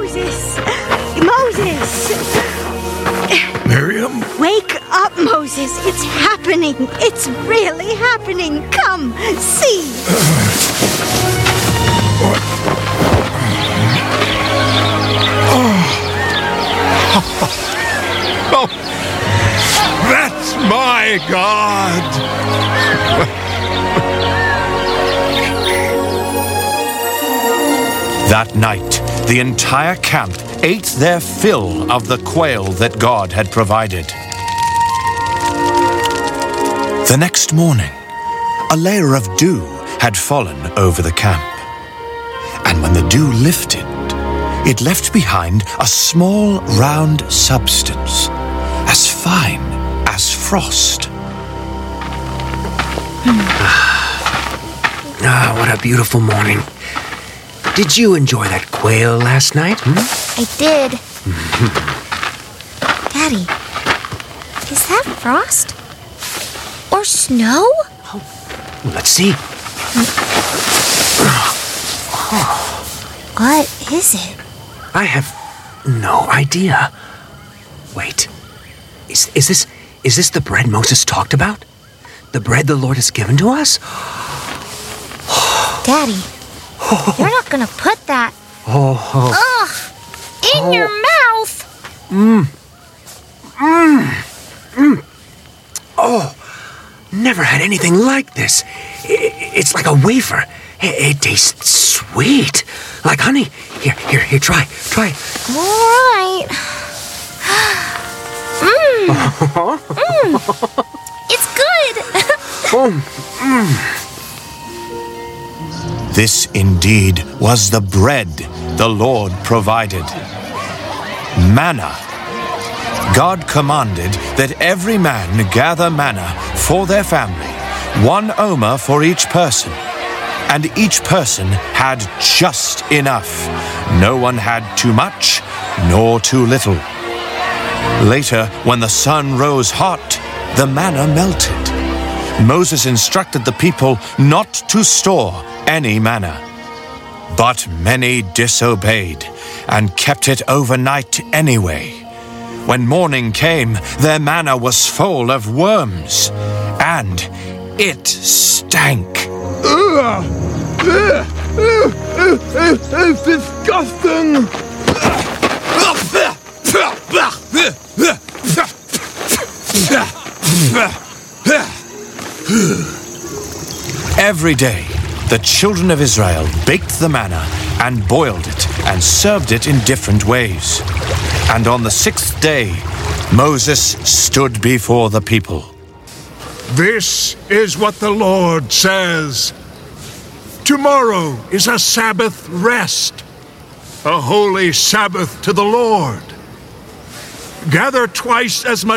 Moses! Moses! Miriam? Wake up, Moses! It's happening! It's really happening! Come, see! What? Oh, that's my God! That night, the entire camp ate their fill of the quail that God had provided. The next morning, a layer of dew had fallen over the camp. And when the dew lifted, it left behind a small, round substance, as fine as frost. What a beautiful morning. Did you enjoy that quail last night? I did. Daddy, is that frost? Or snow? Let's see. What is it? I have no idea. Wait. Is this the bread Moses talked about? The bread the Lord has given to us? Daddy, you're not gonna put that in your mouth. Oh, never had anything like this. It's like a wafer. It tastes sweet, like honey. Here, try. All right. It's good. This indeed was the bread the Lord provided. Manna. God commanded that every man gather manna for their family, 1 omer for each person. And each person had just enough. No one had too much, nor too little. Later, when the sun rose hot, the manna melted. Moses instructed the people not to store any manna. But many disobeyed and kept it overnight anyway. When morning came, their manna was full of worms, and it stank. It's disgusting! Every day, the children of Israel baked the manna and boiled it and served it in different ways. And on the 6th day, Moses stood before the people. This is what the Lord says. Tomorrow is a Sabbath rest, a holy Sabbath to the Lord. Gather twice as much